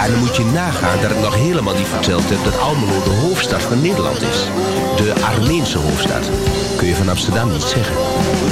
En dan moet je nagaan dat ik nog helemaal niet verteld heb dat Almelo de hoofdstad van Nederland is. De Armeense hoofdstad. Kun je van Amsterdam niet zeggen.